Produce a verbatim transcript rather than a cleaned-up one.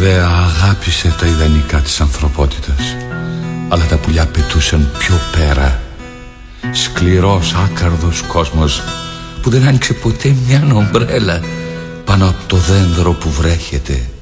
βέβαια αγάπησε τα ιδανικά της ανθρωπότητας, αλλά τα πουλιά πετούσαν πιο πέρα. Σκληρός, άκαρδος κόσμος που δεν άνοιξε ποτέ μια ομπρέλα πάνω από το δένδρο που βρέχεται.